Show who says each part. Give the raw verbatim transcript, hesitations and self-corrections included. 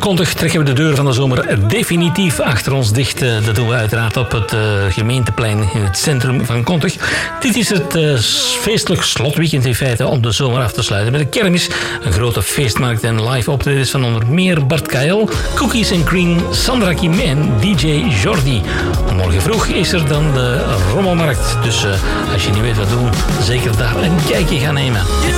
Speaker 1: Kontich trekken we de deur van de zomer definitief achter ons dicht. Dat doen we uiteraard op het uh, gemeenteplein in het centrum van Kontich. Dit is het uh, feestelijk slotweekend in feite om de zomer af te sluiten met een kermis, een grote feestmarkt en live optredens van onder meer Bart K L, Cookies and Cream, Sandra Kim en D J Jordi. Morgen vroeg is er dan de rommelmarkt. Dus uh, als je niet weet wat doen, zeker daar een kijkje gaan nemen.